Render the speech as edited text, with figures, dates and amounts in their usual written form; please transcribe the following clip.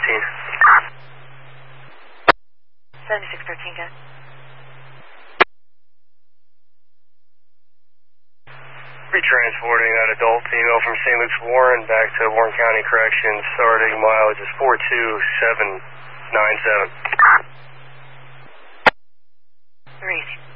7613, go. Retransporting that adult female from St. Luke's Warren back to Warren County Corrections, starting mileage is 42797. Very easy.